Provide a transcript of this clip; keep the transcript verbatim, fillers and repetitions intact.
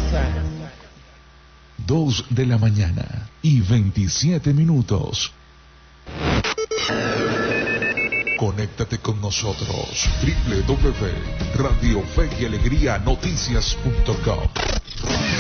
Dos de la mañana y veintisiete minutos. Conéctate con nosotros. doble u doble u doble u punto radio fe y alegría noticias punto com.